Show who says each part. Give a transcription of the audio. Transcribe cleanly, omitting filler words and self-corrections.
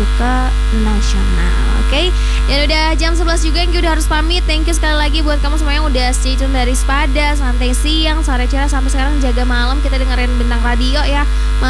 Speaker 1: menuju ke nasional. Oke, dan udah jam 11 juga, Engki udah harus pamit. Thank you sekali lagi buat kamu semua yang udah stay tune dari Spada, santai siang, sore cerah sampai sekarang jaga malam kita dengerin Bintang Radio ya.